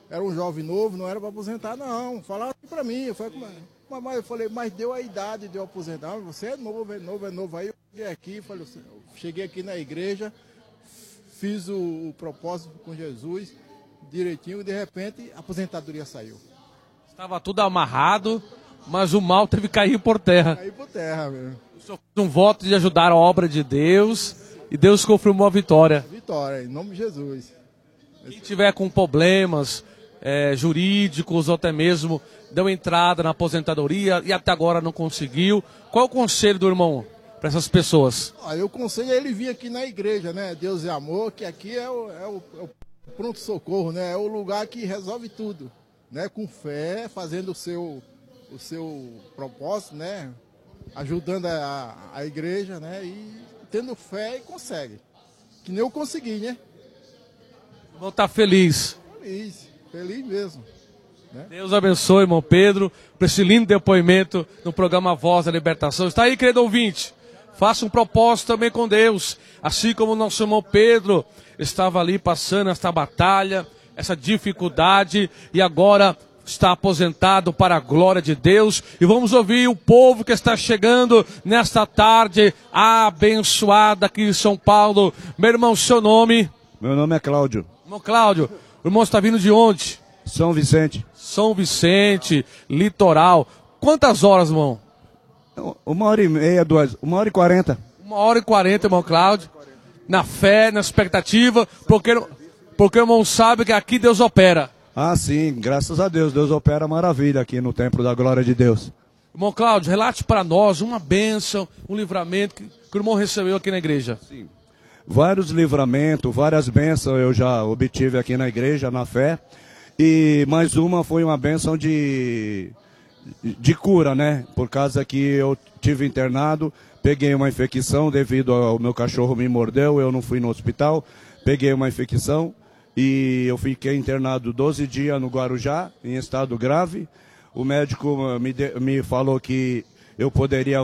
era um jovem novo, não era para aposentar, não. Falaram para mim, eu falei, mas deu a idade de eu aposentar. Você é novo, é novo, é novo. Aí eu cheguei aqui, cheguei aqui na igreja, fiz o propósito com Jesus direitinho e de repente a aposentadoria saiu. Estava tudo amarrado, mas o mal teve que cair por terra. Caiu por terra mesmo. O senhor fez um voto de ajudar a obra de Deus e Deus confirmou a vitória. Vitória, em nome de Jesus. Quem tiver com problemas jurídicos ou até mesmo deu entrada na aposentadoria e até agora não conseguiu, qual é o conselho do irmão para essas pessoas? O conselho é ele vir aqui na igreja, né? Deus é amor, que aqui é o pronto-socorro, né? É o lugar que resolve tudo, né? Com fé, fazendo o seu propósito, né? Ajudando a igreja, né? E tendo fé e consegue. Que nem eu consegui, né? O irmão está feliz. Feliz mesmo. Né? Deus abençoe, irmão Pedro, por esse lindo depoimento no programa Voz da Libertação. Está aí, querido ouvinte. Faça um propósito também com Deus. Assim como o nosso irmão Pedro estava ali passando esta batalha, essa dificuldade, e agora está aposentado para a glória de Deus. E vamos ouvir o povo que está chegando nesta tarde abençoada aqui em São Paulo. Meu irmão, seu nome? Meu nome é Cláudio. Irmão Cláudio, o irmão está vindo de onde? São Vicente. São Vicente, litoral. Quantas horas, irmão? 1h30, 1h40. 1h40, irmão Cláudio. Na fé, na expectativa, porque o irmão sabe que aqui Deus opera. Ah, sim, graças a Deus. Deus opera maravilha aqui no Templo da Glória de Deus. Irmão Cláudio, relate para nós uma bênção, um livramento que o irmão recebeu aqui na igreja. Sim. Vários livramentos, várias bênçãos eu já obtive aqui na igreja, na fé. E mais uma foi uma bênção de cura, né? Por causa que eu tive internado, peguei uma infecção devido ao meu cachorro me mordeu, eu não fui no hospital, peguei uma infecção e eu fiquei internado 12 dias no Guarujá, em estado grave. O médico me falou que eu poderia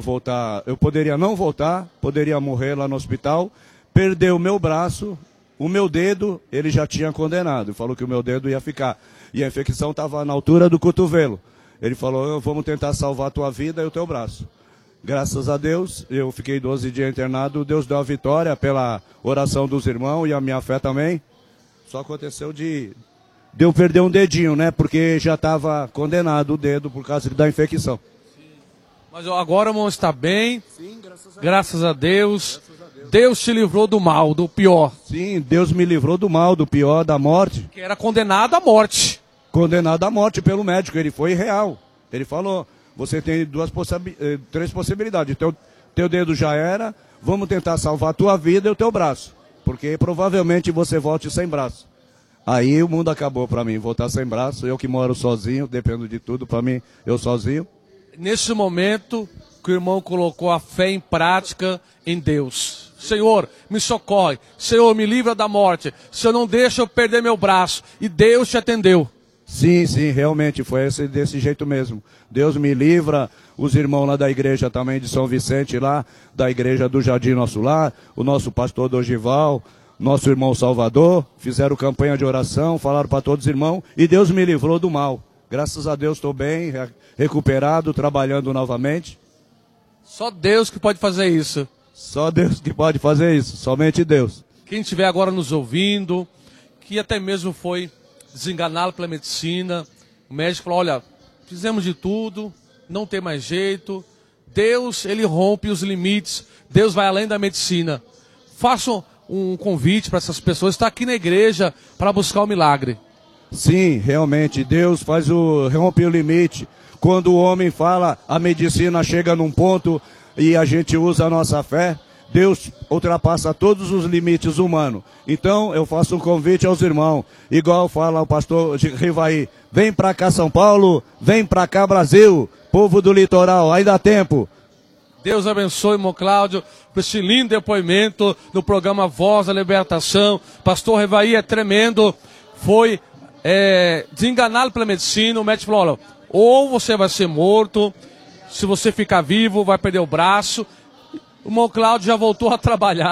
não voltar, poderia morrer lá no hospital. Perdeu o meu braço, o meu dedo, ele já tinha condenado. Falou que o meu dedo ia ficar. E a infecção estava na altura do cotovelo. Ele falou, vamos tentar salvar a tua vida e o teu braço. Graças a Deus, eu fiquei 12 dias internado. Deus deu a vitória pela oração dos irmãos e a minha fé também. Só aconteceu de eu perder um dedinho, né? Porque já estava condenado o dedo por causa da infecção. Mas agora o irmão está bem. Sim, graças a Deus. Deus te livrou do mal, do pior. Sim, Deus me livrou do mal, do pior, da morte. Que era condenado à morte. Condenado à morte pelo médico, ele foi real. Ele falou, você tem 3 possibilidades. Teu dedo já era, vamos tentar salvar a tua vida e o teu braço. Porque provavelmente você volte sem braço. Aí o mundo acabou para mim, voltar sem braço. Eu que moro sozinho, dependo de tudo para mim, eu sozinho. Nesse momento que o irmão colocou a fé em prática em Deus. Senhor, me socorre. Senhor, me livra da morte. Senhor, não deixa eu perder meu braço. E Deus te atendeu. Sim, realmente, foi desse jeito mesmo. Deus me livra, os irmãos lá da igreja também de São Vicente, lá, da igreja do Jardim Nosso Lar, o nosso pastor Dorival, nosso irmão Salvador, fizeram campanha de oração, falaram para todos os irmãos, e Deus me livrou do mal. Graças a Deus estou bem, recuperado, trabalhando novamente. Só Deus que pode fazer isso. Só Deus que pode fazer isso, somente Deus. Quem estiver agora nos ouvindo, que até mesmo foi desenganado pela medicina, o médico falou, olha, fizemos de tudo, não tem mais jeito. Deus, ele rompe os limites, Deus vai além da medicina. Façam um convite para essas pessoas, estar aqui na igreja para buscar o milagre. Sim, realmente, Deus rompe o limite. Quando o homem fala, a medicina chega num ponto e a gente usa a nossa fé, Deus ultrapassa todos os limites humanos. Então, eu faço um convite aos irmãos, igual fala o pastor Rivaí, vem pra cá São Paulo, vem pra cá Brasil, povo do litoral, aí dá tempo. Deus abençoe, irmão Cláudio, por esse lindo depoimento no programa Voz da Libertação. Pastor Rivaí é tremendo, foi desenganado pela medicina, o médico falou, olha, ou você vai ser morto, se você ficar vivo, vai perder o braço. O irmão Cláudio já voltou a trabalhar.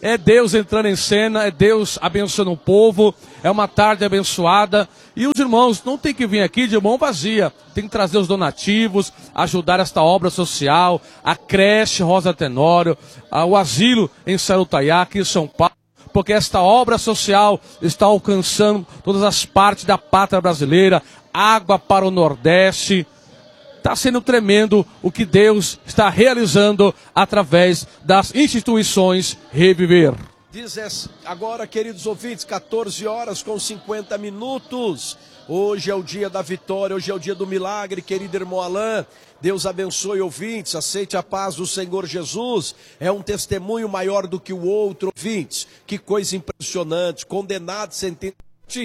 É Deus entrando em cena, é Deus abençoando o povo, é uma tarde abençoada. E os irmãos não tem que vir aqui de mão vazia, tem que trazer os donativos, ajudar esta obra social, a creche Rosa Tenório, o asilo em Sarutaiá, aqui em São Paulo, porque esta obra social está alcançando todas as partes da pátria brasileira, água para o Nordeste. Está sendo tremendo o que Deus está realizando através das instituições Reviver. Diz agora, queridos ouvintes, 14 horas com 50 minutos. Hoje é o dia da vitória, hoje é o dia do milagre, querido irmão Alain. Deus abençoe ouvintes, aceite a paz do Senhor Jesus. É um testemunho maior do que o outro, ouvintes. Que coisa impressionante, condenado, sentenciado.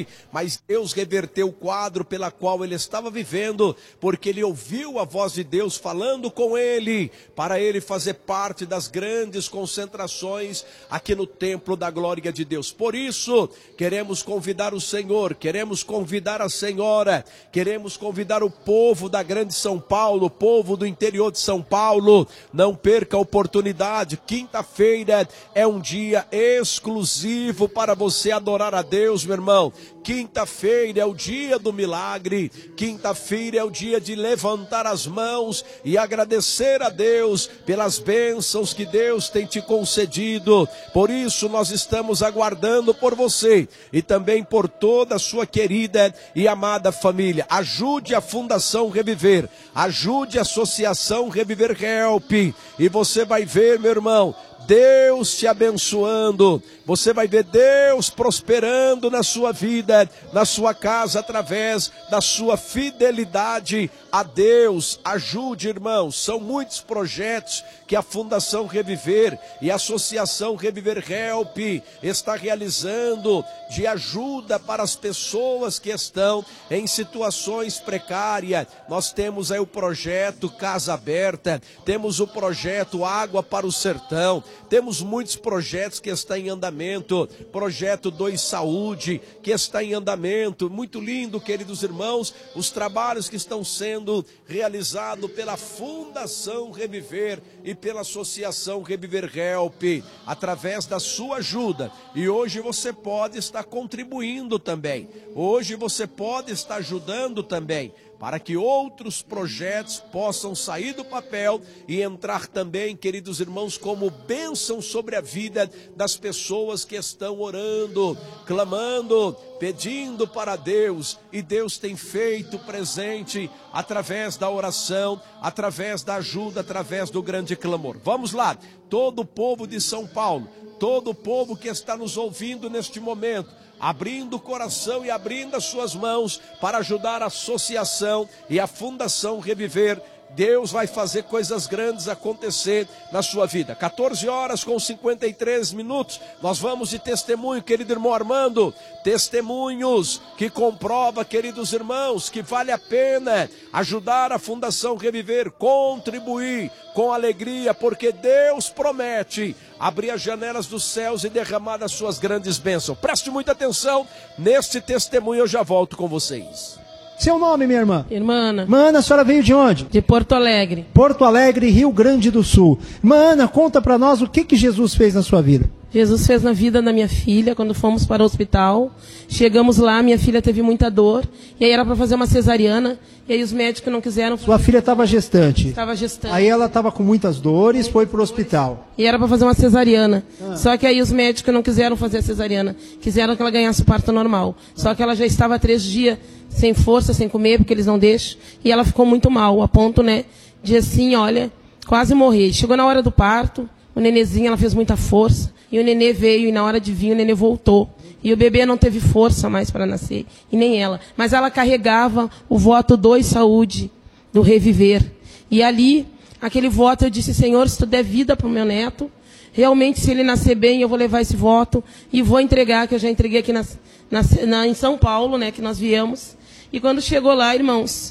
Mas Deus reverteu o quadro pela qual ele estava vivendo, porque ele ouviu a voz de Deus falando com ele, para ele fazer parte das grandes concentrações aqui no templo da glória de Deus. Por isso, queremos convidar o Senhor, queremos convidar a Senhora, queremos convidar o povo da grande São Paulo, o povo do interior de São Paulo. Não perca a oportunidade, quinta-feira é um dia exclusivo para você adorar a Deus, meu irmão. Quinta-feira é o dia do milagre, quinta-feira é o dia de levantar as mãos e agradecer a Deus pelas bênçãos que Deus tem te concedido. Por isso nós estamos aguardando por você e também por toda a sua querida e amada família. Ajude a Fundação Reviver, ajude a Associação Reviver Help, e você vai ver, meu irmão, Deus te abençoando, você vai ver Deus prosperando na sua vida, na sua casa, através da sua fidelidade a Deus. Ajude, irmãos, são muitos projetos que a Fundação Reviver e a Associação Reviver Help está realizando de ajuda para as pessoas que estão em situações precárias. Nós temos aí o projeto Casa Aberta, temos o projeto Água para o Sertão, temos muitos projetos que estão em andamento, projeto 2 Saúde, que está em andamento, muito lindo, queridos irmãos, os trabalhos que estão sendo realizados pela Fundação Reviver e pela Associação Reviver Help, através da sua ajuda. E hoje você pode estar contribuindo também, hoje você pode estar ajudando também, para que outros projetos possam sair do papel e entrar também, queridos irmãos, como bênção sobre a vida das pessoas que estão orando, clamando, pedindo para Deus, e Deus tem feito presente através da oração, através da ajuda, através do grande clamor. Vamos lá, todo o povo de São Paulo, todo o povo que está nos ouvindo neste momento, abrindo o coração e abrindo as suas mãos para ajudar a associação e a Fundação Reviver. Deus vai fazer coisas grandes acontecer na sua vida. 14 horas com 53 minutos. Nós vamos de testemunho, querido irmão Armando. Testemunhos que comprova, queridos irmãos, que vale a pena ajudar a Fundação Reviver, contribuir com alegria, porque Deus promete abrir as janelas dos céus e derramar as suas grandes bênçãos. Preste muita atenção neste testemunho, eu já volto com vocês. Seu nome, minha irmã? Irmã. Mana, a senhora veio de onde? De Porto Alegre. Porto Alegre, Rio Grande do Sul. Mana, conta pra nós o que Jesus fez na sua vida. Jesus fez na vida da minha filha, quando fomos para o hospital. Chegamos lá, minha filha teve muita dor, e aí era para fazer uma cesariana, e aí os médicos não quiseram. Sua filha estava gestante. Estava gestante. Aí ela estava com muitas dores, foi para o hospital. E era para fazer uma cesariana. Só que aí os médicos não quiseram fazer a cesariana, quiseram que ela ganhasse o parto normal. Só que ela já estava há 3 dias sem força, sem comer, porque eles não deixam, e ela ficou muito mal, a ponto, né, de assim, olha, quase morrer. Chegou na hora do parto, o nenezinho, ela fez muita força, e o nenê veio, e na hora de vir, o nenê voltou. E o bebê não teve força mais para nascer, e nem ela. Mas ela carregava o voto 2 Saúde, do Reviver. E ali, aquele voto, eu disse, Senhor, se tu der vida para o meu neto, realmente, se ele nascer bem, eu vou levar esse voto, e vou entregar, que eu já entreguei aqui em São Paulo, né, que nós viemos. E quando chegou lá, irmãos,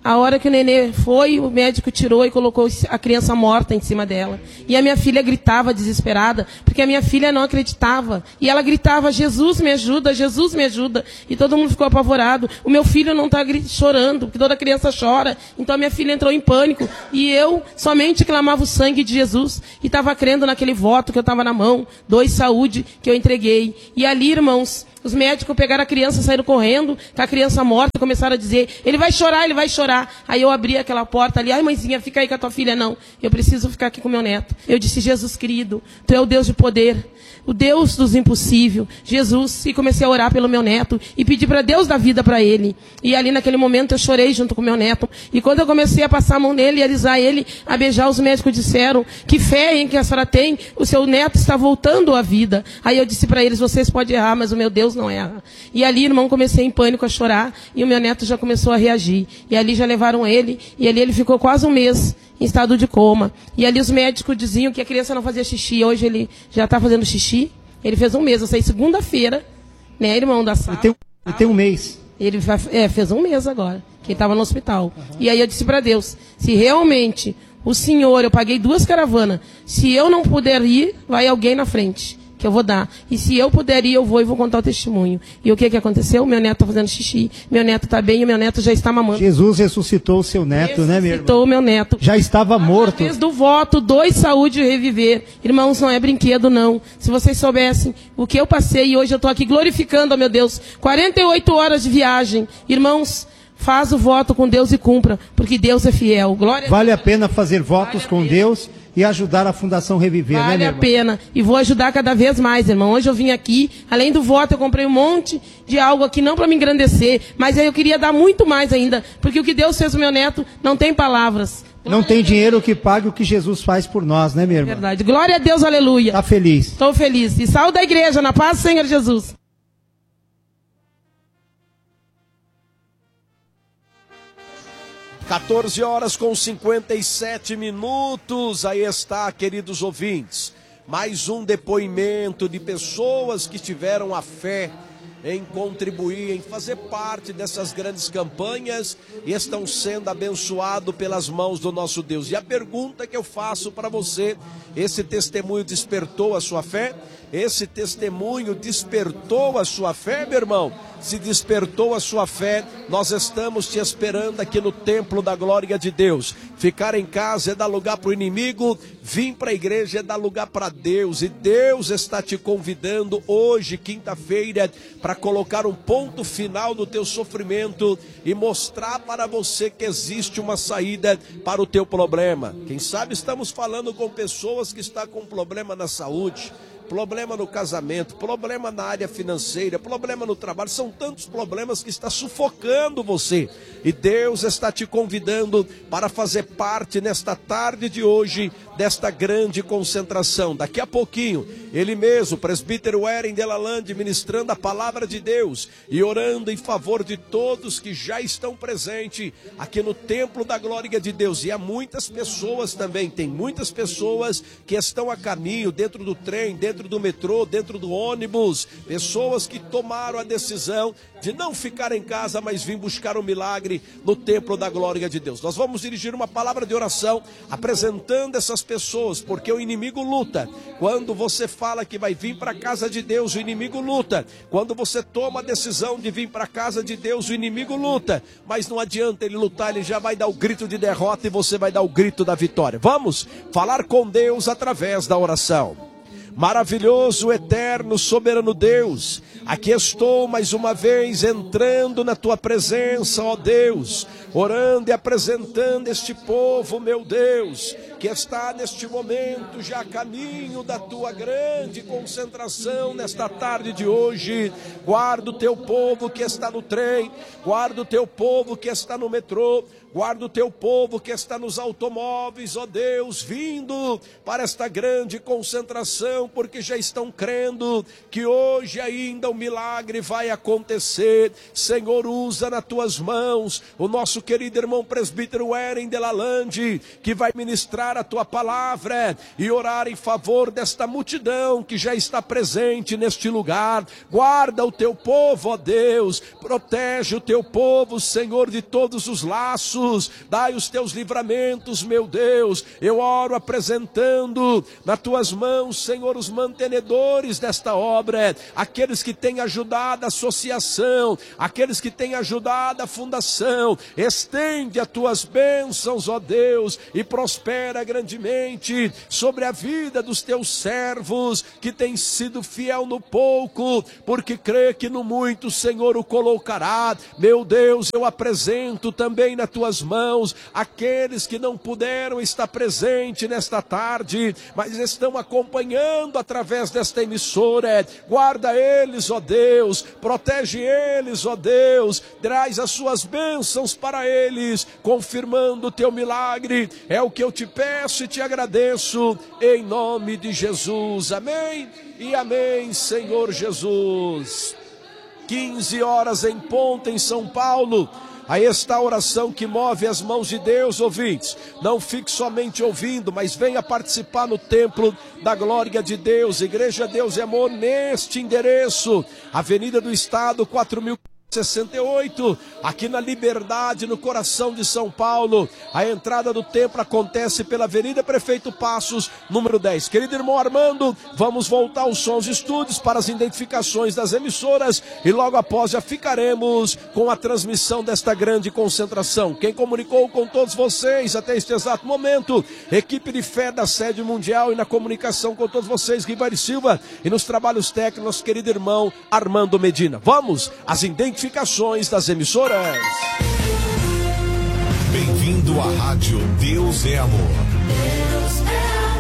A hora que o nenê foi, o médico tirou e colocou a criança morta em cima dela. E a minha filha gritava desesperada, porque a minha filha não acreditava. E ela gritava, Jesus me ajuda, Jesus me ajuda. E todo mundo ficou apavorado. O meu filho não está chorando, porque toda criança chora. Então a minha filha entrou em pânico. E eu somente clamava o sangue de Jesus. E estava crendo naquele voto que eu estava na mão, 2 saúde, que eu entreguei. E ali, irmãos, os médicos pegaram a criança, saíram correndo, com a criança morta, começaram a dizer, ele vai chorar, ele vai chorar. Aí eu abri aquela porta ali, ai mãezinha, fica aí com a tua filha. Não, eu preciso ficar aqui com meu neto. Eu disse, Jesus querido, tu é o Deus de poder, o Deus dos impossíveis, Jesus, e comecei a orar pelo meu neto, e pedi para Deus dar vida para ele. E ali naquele momento eu chorei junto com meu neto, e quando eu comecei a passar a mão nele, e alisar ele, a beijar, os médicos disseram, que fé em que a senhora tem, o seu neto está voltando à vida. Aí eu disse para eles, vocês podem errar, mas o meu Deus não erra. E ali, irmão, comecei em pânico a chorar, e o meu neto já começou a reagir. E ali já levaram ele, e ali ele ficou quase 1 mês em estado de coma. E ali os médicos diziam que a criança não fazia xixi. Hoje ele já está fazendo xixi. Ele fez 1 mês. Eu saí segunda-feira, né, irmão da sala. Ele tem 1 mês. Ele fez 1 mês agora, que ele estava no hospital. Uhum. E aí eu disse para Deus, se realmente o Senhor, eu paguei 2 caravanas, se eu não puder ir, vai alguém na frente, que eu vou dar. E se eu puder ir, eu vou contar o testemunho. E o que aconteceu? Meu neto está fazendo xixi, meu neto está bem e meu neto já está mamando. Jesus ressuscitou o seu neto, né, minha irmã? Ressuscitou o meu neto. Já estava morto. Através do voto, 2 saúde e reviver. Irmãos, não é brinquedo, não. Se vocês soubessem o que eu passei e hoje eu estou aqui glorificando, ó meu Deus, 48 horas de viagem. Irmãos, faz o voto com Deus e cumpra, porque Deus é fiel. Glória vale a pena fazer votos com Deus e ajudar a Fundação Reviver, né, vale minha a irmã? pena. E vou ajudar cada vez mais, irmão. Hoje eu vim aqui, além do voto, eu comprei um monte de algo aqui, não para me engrandecer, mas aí eu queria dar muito mais ainda, porque o que Deus fez pro meu neto não tem palavras. Não tem dinheiro que pague o que Jesus faz por nós, né, minha irmã? Verdade. Glória a Deus, aleluia. Está feliz? Estou feliz. E saúde da igreja, na paz do Senhor Jesus. (14h57). Aí está, queridos ouvintes, mais um depoimento de pessoas que tiveram a fé em contribuir, em fazer parte dessas grandes campanhas e estão sendo abençoados pelas mãos do nosso Deus. E a pergunta que eu faço para você, esse testemunho despertou a sua fé? Esse testemunho despertou a sua fé, meu irmão? Se despertou a sua fé, nós estamos te esperando aqui no templo da glória de Deus. Ficar em casa é dar lugar para o inimigo, vir para a igreja é dar lugar para Deus. E Deus está te convidando hoje, quinta-feira, para colocar um ponto final no teu sofrimento e mostrar para você que existe uma saída para o teu problema. Quem sabe estamos falando com pessoas que estão com problema na saúde, problema no casamento, problema na área financeira, problema no trabalho. São tantos problemas que está sufocando você. E Deus está te convidando para fazer parte nesta tarde de hoje desta grande concentração. Daqui a pouquinho, ele mesmo, o presbítero Eren Delalande, ministrando a palavra de Deus e orando em favor de todos que já estão presentes aqui no templo da glória de Deus. E há muitas pessoas também, tem muitas pessoas que estão a caminho, dentro do trem, dentro do metrô, dentro do ônibus, pessoas que tomaram a decisão de não ficar em casa, mas vir buscar um milagre no templo da glória de Deus. Nós vamos dirigir uma palavra de oração apresentando essas pessoas, porque o inimigo luta. Quando você fala que vai vir para a casa de Deus, o inimigo luta. Quando você toma a decisão de vir para a casa de Deus, o inimigo luta. Mas não adianta ele lutar, ele já vai dar o grito de derrota e você vai dar o grito da vitória. Vamos falar com Deus através da oração. Maravilhoso, eterno, soberano Deus, aqui estou mais uma vez entrando na tua presença, ó Deus, orando e apresentando este povo, meu Deus, que está neste momento já a caminho da tua grande concentração nesta tarde de hoje. Guarda o teu povo que está no trem, guarda o teu povo que está no metrô, guarda o teu povo que está nos automóveis, ó Deus, vindo para esta grande concentração, porque já estão crendo que hoje ainda o milagre vai acontecer. Senhor, usa nas tuas mãos o nosso querido irmão presbítero Eren Delalande, que vai ministrar a tua palavra e orar em favor desta multidão que já está presente neste lugar. Guarda o teu povo, ó Deus, protege o teu povo, Senhor, de todos os laços Jesus, dai os teus livramentos, meu Deus. Eu oro apresentando nas tuas mãos, Senhor, os mantenedores desta obra, aqueles que têm ajudado a associação, aqueles que têm ajudado a fundação. Estende as tuas bênçãos, ó Deus, e prospera grandemente sobre a vida dos teus servos, que têm sido fiel no pouco, porque crê que no muito, Senhor, o colocará. Meu Deus, eu apresento também nas tuas mãos aqueles que não puderam estar presentes nesta tarde, mas estão acompanhando através desta emissora. Guarda eles, ó Deus, protege eles, ó Deus, traz as suas bênçãos para eles, confirmando o teu milagre. É o que eu te peço e te agradeço, em nome de Jesus. Amém e amém, Senhor Jesus. 15 horas em ponto em São Paulo. Aí está a oração que move as mãos de Deus, ouvintes. Não fique somente ouvindo, mas venha participar no templo da glória de Deus. Igreja Deus e Amor, neste endereço, Avenida do Estado, 4068, aqui na Liberdade, no coração de São Paulo. A entrada do templo acontece pela Avenida Prefeito Passos, número 10. Querido irmão Armando, vamos voltar aos sons de estúdios para as identificações das emissoras e logo após já ficaremos com a transmissão desta grande concentração. Quem comunicou com todos vocês até este exato momento, equipe de fé da sede mundial, e na comunicação com todos vocês, Rivari Silva, e nos trabalhos técnicos, nosso querido irmão Armando Medina. Vamos às identificações das emissoras. Bem-vindo à Rádio Deus é Amor. Deus é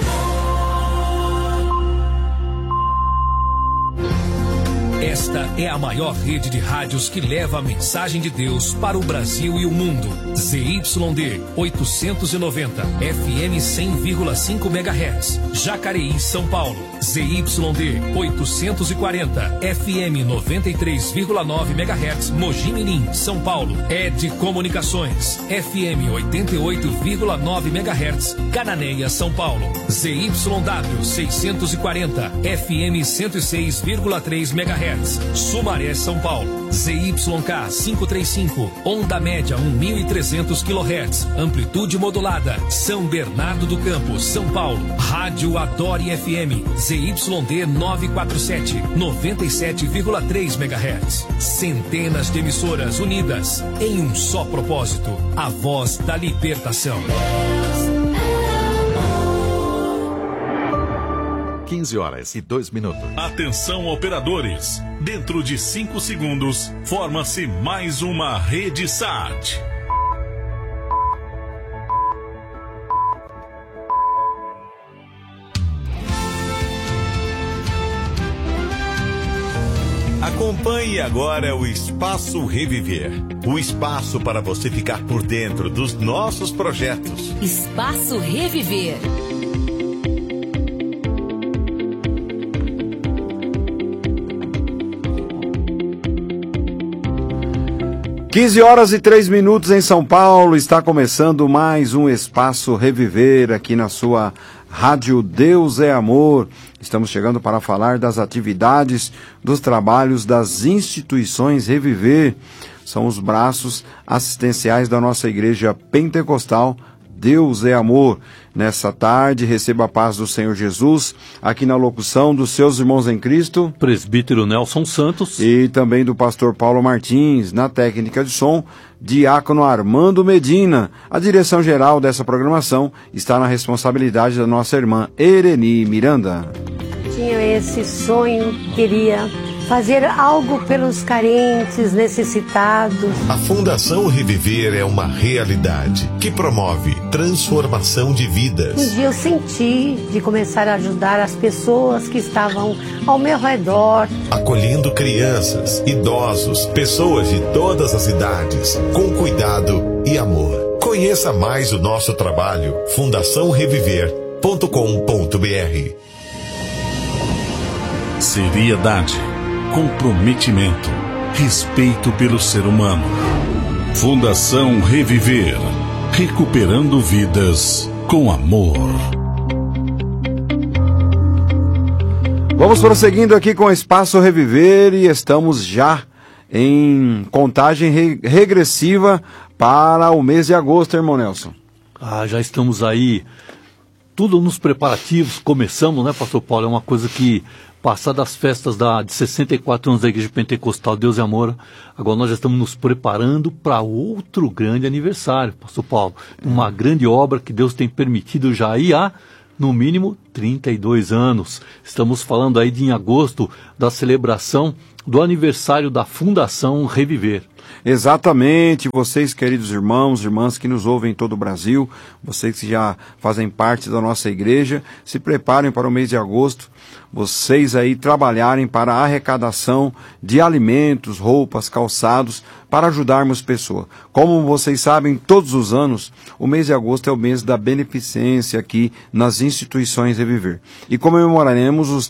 amor. Esta é a maior rede de rádios que leva a mensagem de Deus para o Brasil e o mundo. ZYD 890, FM 100,5 MHz, Jacareí, São Paulo. ZYD 840, FM 93,9 MHz, Mogi Mirim, São Paulo. ED Comunicações, FM 88,9 MHz, Cananéia, São Paulo. ZYW 640, FM 106,3 MHz, Sumaré, São Paulo. ZYK 535, onda média 1.300 kHz, amplitude modulada, São Bernardo do Campo, São Paulo. Rádio Adore FM, ZYD 947, 97,3 MHz. Centenas de emissoras unidas em um só propósito, a voz da libertação. 15 horas e 2 minutos. Atenção, operadores. Dentro de 5 segundos, forma-se mais uma rede SAT. Acompanhe agora o Espaço Reviver. O espaço para você ficar por dentro dos nossos projetos. Espaço Reviver. 15 horas e 3 minutos em São Paulo, está começando mais um Espaço Reviver aqui na sua Rádio Deus é Amor. Estamos chegando para falar das atividades, dos trabalhos das instituições Reviver. São os braços assistenciais da nossa igreja pentecostal Deus é Amor. Nessa tarde, receba a paz do Senhor Jesus, aqui na locução dos seus irmãos em Cristo, Presbítero Nelson Santos, e também do pastor Paulo Martins, na técnica de som, diácono Armando Medina. A direção geral dessa programação está na responsabilidade da nossa irmã Ereni Miranda. Tinha esse sonho, queria fazer algo pelos carentes, necessitados. A Fundação Reviver é uma realidade que promove transformação de vidas. Um dia eu senti de começar a ajudar as pessoas que estavam ao meu redor. Acolhendo crianças, idosos, pessoas de todas as idades, com cuidado e amor. Conheça mais o nosso trabalho, fundaçãoreviver.com.br. seriedade, comprometimento, respeito pelo ser humano. Fundação Reviver, recuperando vidas com amor. Vamos prosseguindo aqui com o Espaço Reviver e estamos já em contagem regressiva para o mês de agosto, irmão Nelson. Já estamos aí, tudo nos preparativos, começamos, né, pastor Paulo? É uma coisa que, passadas as festas de 64 anos da Igreja Pentecostal Deus e Amor, agora nós já estamos nos preparando para outro grande aniversário, pastor Paulo. Uma grande obra que Deus tem permitido já aí há, no mínimo, 32 anos. Estamos falando aí em agosto da celebração do aniversário da Fundação Reviver. Exatamente, vocês, queridos irmãos, irmãs que nos ouvem em todo o Brasil, vocês que já fazem parte da nossa igreja, se preparem para o mês de agosto, vocês aí trabalharem para a arrecadação de alimentos, roupas, calçados, para ajudarmos pessoas. Como vocês sabem, todos os anos, o mês de agosto é o mês da beneficência aqui nas instituições Reviver. E comemoraremos os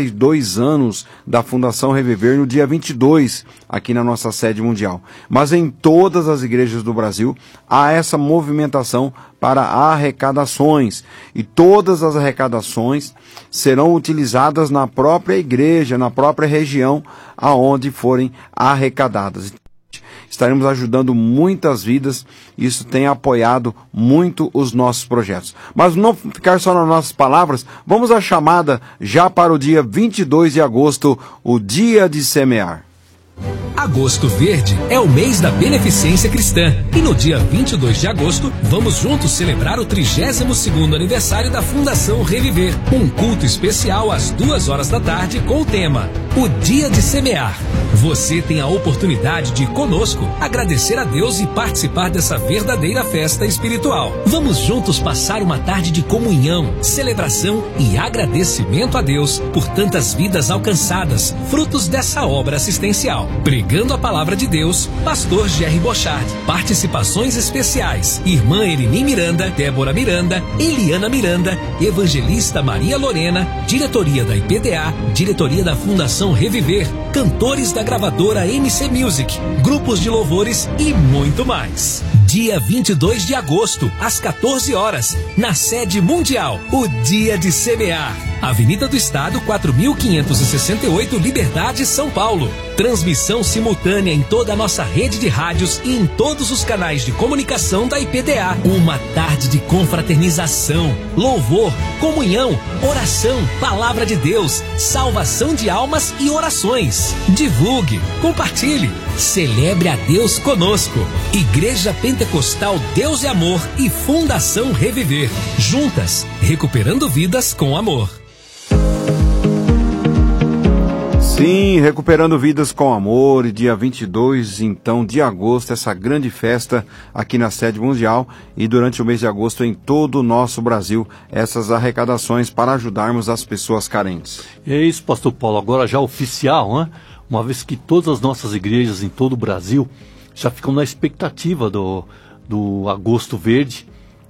32 anos da Fundação Reviver no dia 22, aqui na nossa sede mundial. Mas em todas as igrejas do Brasil, há essa movimentação para arrecadações. E todas as arrecadações serão utilizadas na própria igreja, na própria região aonde forem arrecadadas. Estaremos ajudando muitas vidas, isso tem apoiado muito os nossos projetos. Mas não ficar só nas nossas palavras, vamos à chamada já para o dia 22 de agosto, o dia de semear. Agosto Verde é o mês da beneficência cristã e no dia 22 de agosto vamos juntos celebrar o 32º aniversário da Fundação Reviver. Um culto especial às 2 da tarde com o tema O Dia de Semear. Você tem a oportunidade de conosco agradecer a Deus e participar dessa verdadeira festa espiritual. Vamos juntos passar uma tarde de comunhão, celebração e agradecimento a Deus por tantas vidas alcançadas, frutos dessa obra assistencial. Pregando a palavra de Deus, pastor Jerry Bochard. Participações especiais: irmã Elini Miranda, Débora Miranda, Eliana Miranda, evangelista Maria Lorena, diretoria da IPDA, diretoria da Fundação Reviver, cantores da gravadora MC Music, grupos de louvores e muito mais. Dia 22 de agosto, às 14 horas, na sede mundial, o Dia de Semear. Avenida do Estado, 4.568, Liberdade, São Paulo. Transmissão simultânea em toda a nossa rede de rádios e em todos os canais de comunicação da IPDA. Uma tarde de confraternização, louvor, comunhão, oração, palavra de Deus, salvação de almas e orações. Divulgue, compartilhe, celebre a Deus conosco. Igreja Pentecostal Deus e Amor e Fundação Reviver. Juntas, recuperando vidas com amor. Sim, recuperando vidas com amor, e dia 22, então, de agosto, essa grande festa aqui na sede mundial e durante o mês de agosto em todo o nosso Brasil, essas arrecadações para ajudarmos as pessoas carentes. E é isso, pastor Paulo, agora já oficial, né? Uma vez que todas as nossas igrejas em todo o Brasil já ficam na expectativa do Agosto Verde,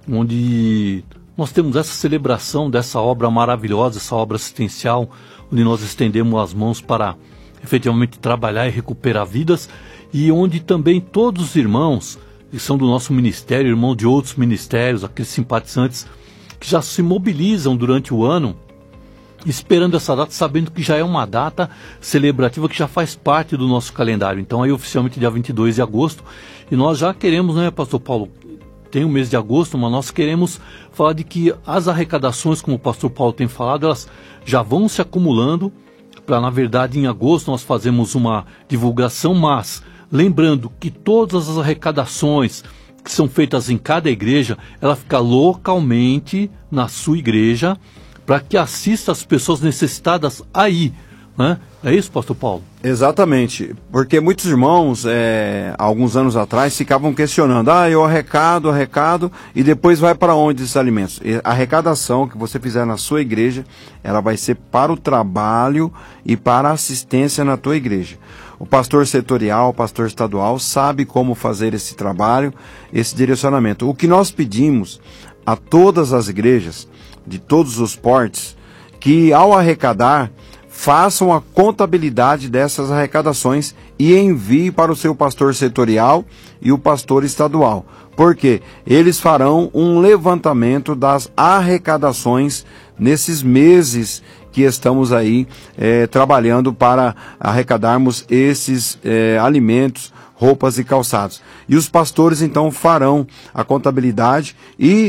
onde nós temos essa celebração dessa obra maravilhosa, essa obra assistencial, onde nós estendemos as mãos para efetivamente trabalhar e recuperar vidas, e onde também todos os irmãos que são do nosso ministério, irmãos de outros ministérios, aqueles simpatizantes que já se mobilizam durante o ano, esperando essa data, sabendo que já é uma data celebrativa que já faz parte do nosso calendário. Então aí oficialmente dia 22 de agosto, e nós já queremos, né, pastor Paulo, tem o mês de agosto, mas nós queremos falar de que as arrecadações, como o pastor Paulo tem falado, elas já vão se acumulando para, na verdade, em agosto nós fazemos uma divulgação, mas lembrando que todas as arrecadações que são feitas em cada igreja, ela fica localmente na sua igreja, para que assista as pessoas necessitadas aí, né? É isso, pastor Paulo? Exatamente, porque muitos irmãos, alguns anos atrás, ficavam questionando, eu arrecado, e depois vai para onde esses alimentos? A arrecadação que você fizer na sua igreja, ela vai ser para o trabalho e para a assistência na tua igreja. O pastor setorial, o pastor estadual, sabe como fazer esse trabalho, esse direcionamento. O que nós pedimos a todas as igrejas, de todos os portes, que ao arrecadar, façam a contabilidade dessas arrecadações e envie para o seu pastor setorial e o pastor estadual. Porque eles farão um levantamento das arrecadações nesses meses que estamos aí trabalhando para arrecadarmos esses alimentos, roupas e calçados. E os pastores então farão a contabilidade e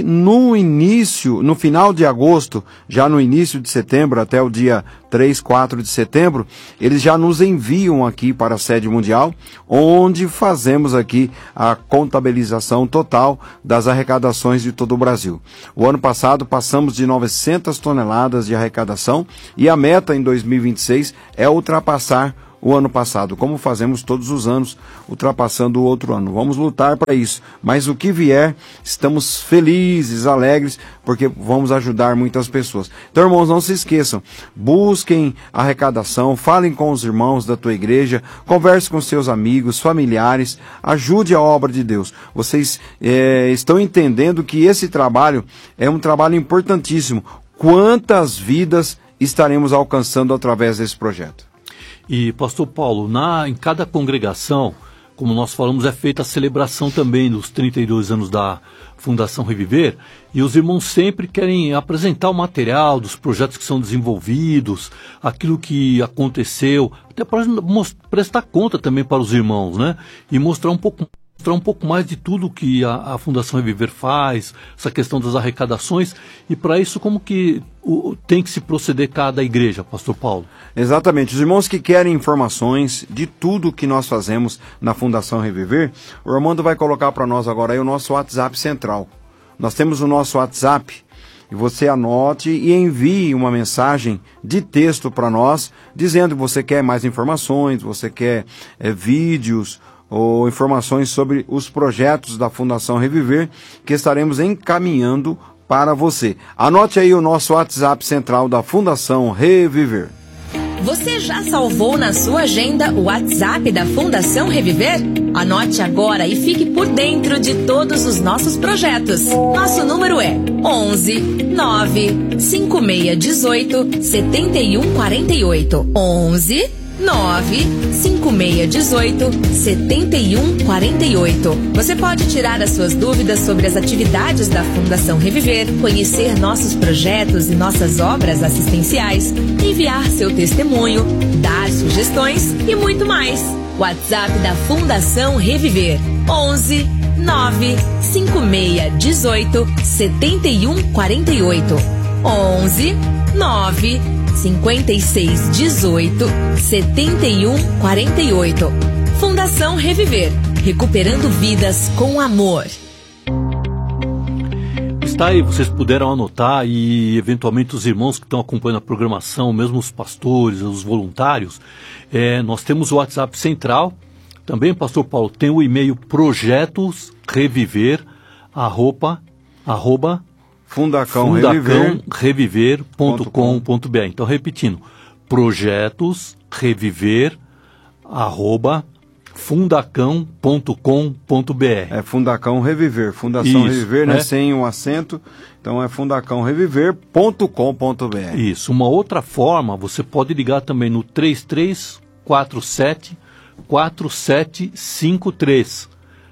no final de agosto, já no início de setembro, até o dia 3, 4 de setembro, eles já nos enviam aqui para a sede mundial, onde fazemos aqui a contabilização total das arrecadações de todo o Brasil. O ano passado passamos de 900 toneladas de arrecadação e a meta em 2026 é ultrapassar o ano passado, como fazemos todos os anos, ultrapassando o outro ano. Vamos lutar para isso, mas o que vier, estamos felizes, alegres, porque vamos ajudar muitas pessoas. Então, irmãos, não se esqueçam, busquem a arrecadação, falem com os irmãos da tua igreja, converse com seus amigos, familiares, ajude a obra de Deus. Vocês estão entendendo que esse trabalho é um trabalho importantíssimo. Quantas vidas estaremos alcançando através desse projeto? E, pastor Paulo, em cada congregação, como nós falamos, é feita a celebração também dos 32 anos da Fundação Reviver, e os irmãos sempre querem apresentar o material dos projetos que são desenvolvidos, aquilo que aconteceu, até para prestar conta também para os irmãos, né? E mostrar um pouco mais de tudo que a Fundação Reviver faz, essa questão das arrecadações, e para isso como que tem que se proceder cada igreja, pastor Paulo? Exatamente, os irmãos que querem informações de tudo que nós fazemos na Fundação Reviver, o Armando vai colocar para nós agora aí o nosso WhatsApp central. Nós temos o nosso WhatsApp, e você anote e envie uma mensagem de texto para nós, dizendo que você quer mais informações, você quer vídeos, ou informações sobre os projetos da Fundação Reviver, que estaremos encaminhando para você. Anote aí o nosso WhatsApp central da Fundação Reviver. Você já salvou na sua agenda o WhatsApp da Fundação Reviver? Anote agora e fique por dentro de todos os nossos projetos. Nosso número é 11 9 5618 7148. 11 95618 7148. Você pode tirar as suas dúvidas sobre as atividades da Fundação Reviver, conhecer nossos projetos e nossas obras assistenciais, enviar seu testemunho, dar sugestões e muito mais. WhatsApp da Fundação Reviver: 11 95618 7148. 11 95618 7148. Fundação Reviver, recuperando vidas com amor. Está aí, vocês puderam anotar, e eventualmente os irmãos que estão acompanhando a programação, mesmo os pastores, os voluntários, nós temos o WhatsApp central. Também, pastor Paulo, tem o e-mail projetosreviver@, fundacãoreviver.com.br. Então, repetindo, projetosreviver@fundacão.com.br. É Fundacão Reviver, Fundação isso, Reviver, né? Sem um acento. Então é fundacãoreviver.com.br. Isso. Uma outra forma, você pode ligar também no 3347 4753.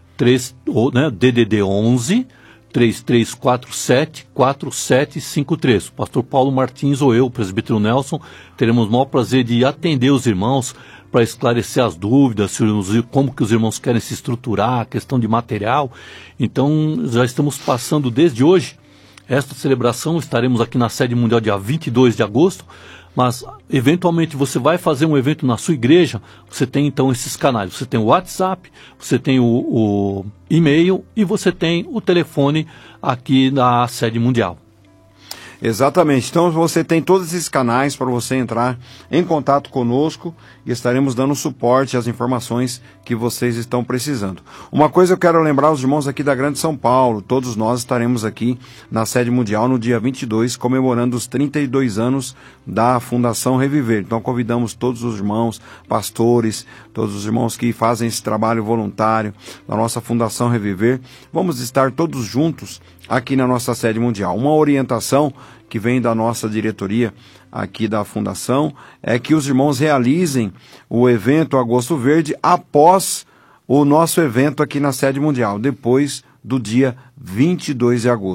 DDD 11 3347 4753. O pastor Paulo Martins ou eu, o presbítero Nelson, teremos o maior prazer de atender os irmãos para esclarecer as dúvidas, como que os irmãos querem se estruturar, a questão de material. Então, já estamos passando desde hoje esta celebração. Estaremos aqui na sede mundial dia 22 de agosto, mas eventualmente você vai fazer um evento na sua igreja, você tem então esses canais. Você tem o WhatsApp, você tem o e-mail e você tem o telefone aqui na sede mundial. Exatamente, então você tem todos esses canais para você entrar em contato conosco e estaremos dando suporte às informações que vocês estão precisando. Uma coisa eu quero lembrar os irmãos aqui da Grande São Paulo, todos nós estaremos aqui na sede mundial no dia 22, comemorando os 32 anos da Fundação Reviver. Então convidamos todos os irmãos, pastores, todos os irmãos que fazem esse trabalho voluntário da nossa Fundação Reviver. Vamos estar todos juntos aqui na nossa sede mundial. Uma orientação que vem da nossa diretoria aqui da Fundação é que os irmãos realizem o evento Agosto Verde após o nosso evento aqui na sede mundial, depois do dia 22 de agosto.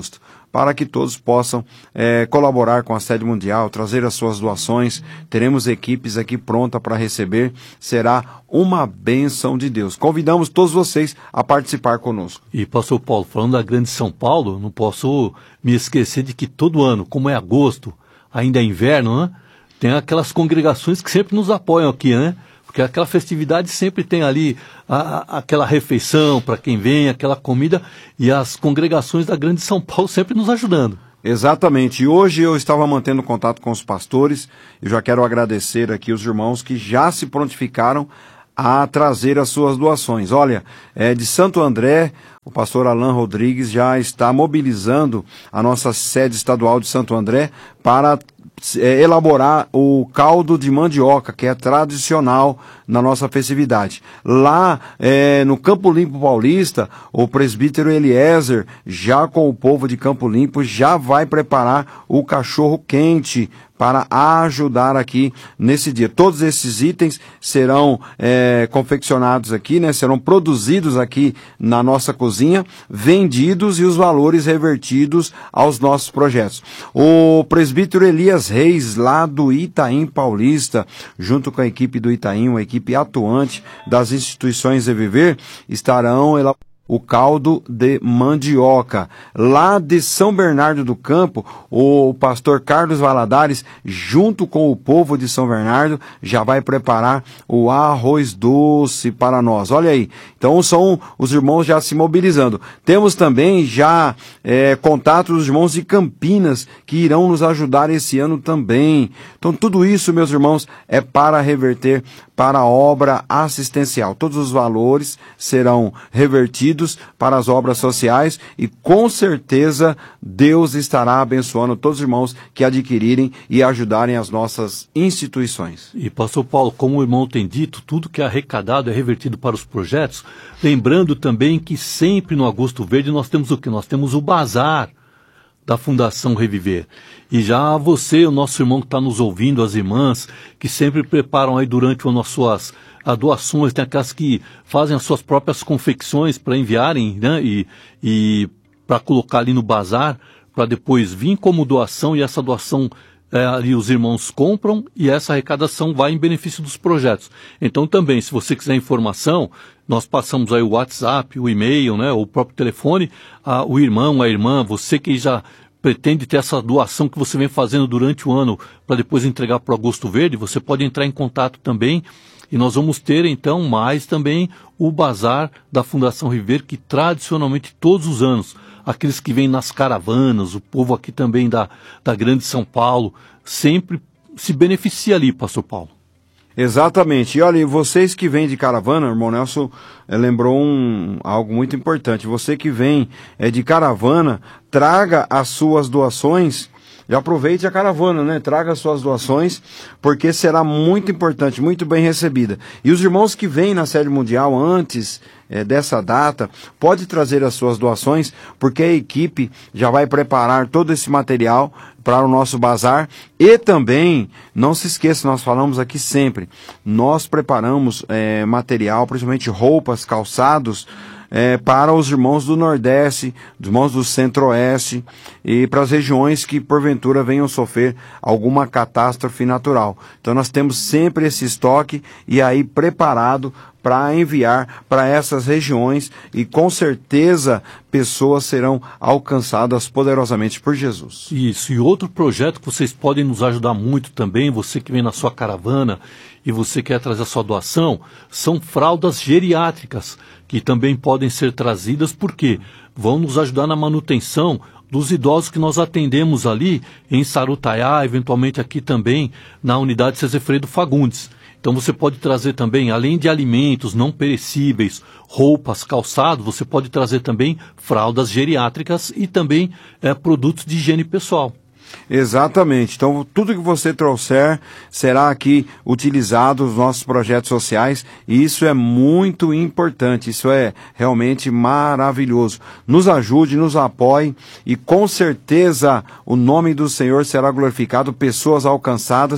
para que todos possam colaborar com a sede mundial, trazer as suas doações. Teremos equipes aqui pronta para receber. Será uma bênção de Deus. Convidamos todos vocês a participar conosco. E pastor Paulo, falando da Grande São Paulo, não posso me esquecer de que todo ano, como é agosto, ainda é inverno, né? Tem aquelas congregações que sempre nos apoiam aqui, né? Porque aquela festividade sempre tem ali aquela refeição para quem vem, aquela comida, e as congregações da Grande São Paulo sempre nos ajudando. Exatamente, e hoje eu estava mantendo contato com os pastores. Eu já quero agradecer aqui os irmãos que já se prontificaram a trazer as suas doações. Olha, de Santo André, o pastor Alan Rodrigues já está mobilizando a nossa sede estadual de Santo André para elaborar o caldo de mandioca, que é tradicional na nossa festividade. Lá no Campo Limpo Paulista, o presbítero Eliezer, já com o povo de Campo Limpo, já vai preparar o cachorro quente para ajudar aqui nesse dia. Todos esses itens serão confeccionados aqui, né? Serão produzidos aqui na nossa cozinha, vendidos e os valores revertidos aos nossos projetos. O presbítero Elias Reis, lá do Itaim Paulista, junto com a equipe do Itaim, uma equipe atuante das instituições Reviver, estarão o caldo de mandioca. Lá de São Bernardo do Campo, o pastor Carlos Valadares, junto com o povo de São Bernardo, já vai preparar o arroz doce para nós. Olha aí, então são os irmãos já se mobilizando. Temos também já contato dos irmãos de Campinas, que irão nos ajudar esse ano também. Então tudo isso, meus irmãos, é para reverter para a obra assistencial. Todos os valores serão revertidos para as obras sociais e com certeza Deus estará abençoando todos os irmãos que adquirirem e ajudarem as nossas instituições. E pastor Paulo, como o irmão tem dito, tudo que é arrecadado é revertido para os projetos, lembrando também que sempre no Agosto Verde nós temos o quê? Nós temos o bazar da Fundação Reviver. E já você, o nosso irmão que está nos ouvindo, as irmãs, que sempre preparam aí durante o ano as suas doações, tem aquelas que fazem as suas próprias confecções para enviarem, né? E para colocar ali no bazar, para depois vir como doação, e essa doação ali os irmãos compram e essa arrecadação vai em benefício dos projetos. Então também, se você quiser informação, nós passamos aí o WhatsApp, o e-mail, né, o próprio telefone, o irmão, a irmã, você que já pretende ter essa doação que você vem fazendo durante o ano para depois entregar para o Agosto Verde, você pode entrar em contato também e nós vamos ter então mais também o bazar da Fundação Reviver, que tradicionalmente todos os anos, aqueles que vêm nas caravanas, o povo aqui também da Grande São Paulo, sempre se beneficia ali, pastor Paulo. Exatamente. E olha, vocês que vêm de caravana, o irmão Nelson lembrou algo muito importante. Você que vem de caravana, traga as suas doações. E aproveite a caravana, né? Traga as suas doações, porque será muito importante, muito bem recebida. E os irmãos que vêm na sede mundial antes dessa data, pode trazer as suas doações, porque a equipe já vai preparar todo esse material para o nosso bazar. E também, não se esqueça, nós falamos aqui sempre, nós preparamos material, principalmente roupas, calçados, para os irmãos do Nordeste, os irmãos do Centro-Oeste e para as regiões que porventura venham sofrer alguma catástrofe natural. Então nós temos sempre esse estoque e aí preparado para enviar para essas regiões e com certeza pessoas serão alcançadas poderosamente por Jesus. Isso, e outro projeto que vocês podem nos ajudar muito também, você que vem na sua caravana e você quer trazer a sua doação, são fraldas geriátricas, que também podem ser trazidas porque vão nos ajudar na manutenção dos idosos que nós atendemos ali em Sarutaiá, eventualmente aqui também na unidade Cezefredo Fagundes. Então você pode trazer também, além de alimentos não perecíveis, roupas, calçados, você pode trazer também fraldas geriátricas e também produtos de higiene pessoal. Exatamente, então tudo que você trouxer será aqui utilizado nos nossos projetos sociais e isso é muito importante, isso é realmente maravilhoso. Nos ajude, nos apoie e com certeza o nome do Senhor será glorificado, pessoas alcançadas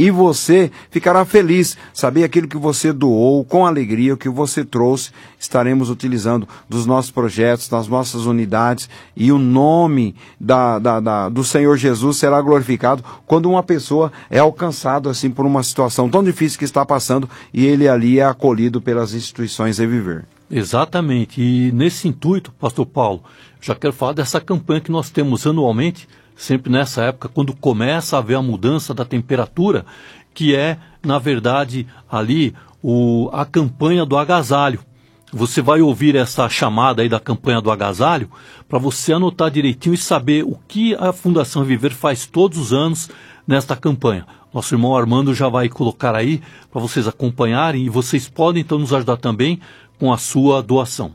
e você ficará feliz. Saber aquilo que você doou, com alegria, o que você trouxe, estaremos utilizando dos nossos projetos, das nossas unidades, e o nome do Senhor Jesus será glorificado quando uma pessoa é alcançada assim por uma situação tão difícil que está passando e ele ali é acolhido pelas instituições Reviver. Exatamente, e nesse intuito, pastor Paulo, já quero falar dessa campanha que nós temos anualmente, sempre nessa época, quando começa a haver a mudança da temperatura, que é, na verdade, ali a campanha do agasalho. Você vai ouvir essa chamada aí da campanha do agasalho, para você anotar direitinho e saber o que a Fundação Viver faz todos os anos nesta campanha. Nosso irmão Armando já vai colocar aí para vocês acompanharem, e vocês podem então nos ajudar também com a sua doação.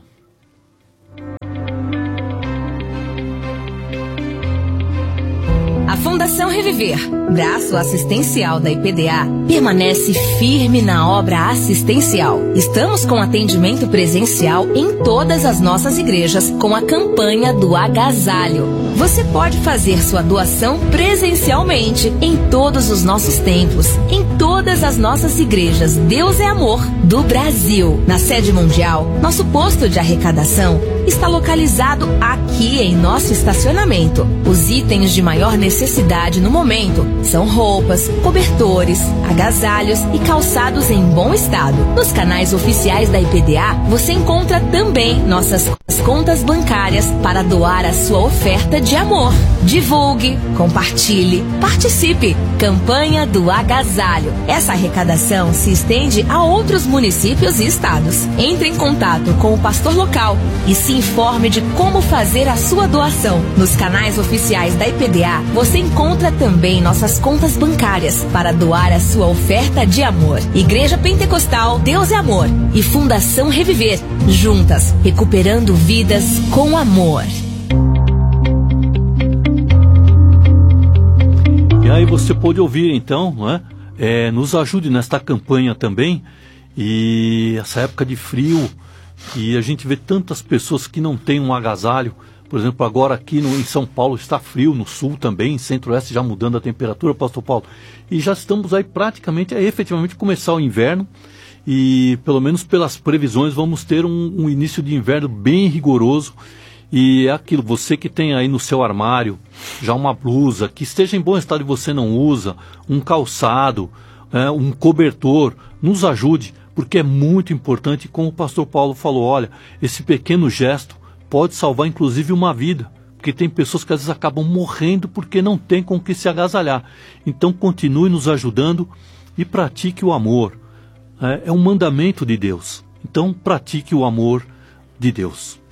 A Fundação Reviver, braço assistencial da IPDA, permanece firme na obra assistencial. Estamos com atendimento presencial em todas as nossas igrejas com a campanha do agasalho. Você pode fazer sua doação presencialmente em todos os nossos templos, em todas as nossas igrejas Deus é Amor do Brasil. Na sede mundial, nosso posto de arrecadação está localizado aqui em nosso estacionamento. Os itens de maior necessidade no momento são roupas, cobertores, agasalhos e calçados em bom estado. Nos canais oficiais da IPDA, você encontra também nossas contas bancárias para doar a sua oferta de amor. Divulgue, compartilhe, participe. Campanha do agasalho. Essa arrecadação se estende a outros municípios e estados. Entre em contato com o pastor local e se informe de como fazer a sua doação. Nos canais oficiais da IPDA, você encontra também nossas contas bancárias para doar a sua oferta de amor. Igreja Pentecostal Deus é Amor e Fundação Reviver, juntas, recuperando vidas com amor. E aí você pode ouvir então, não é? Nos ajude nesta campanha também. E essa época de frio, e a gente vê tantas pessoas que não têm um agasalho. Por exemplo, agora aqui em São Paulo está frio, no sul também, em centro-oeste já mudando a temperatura, pastor Paulo. E já estamos aí praticamente a efetivamente começar o inverno. E pelo menos pelas previsões vamos ter um início de inverno bem rigoroso. E é aquilo, você que tem aí no seu armário já uma blusa que esteja em bom estado e você não usa, um calçado, um cobertor, nos ajude, porque é muito importante. Como o pastor Paulo falou, olha, esse pequeno gesto pode salvar inclusive uma vida, porque tem pessoas que às vezes acabam morrendo porque não tem com o que se agasalhar. Então continue nos ajudando e pratique o amor. É um mandamento de Deus, então pratique o amor de Deus.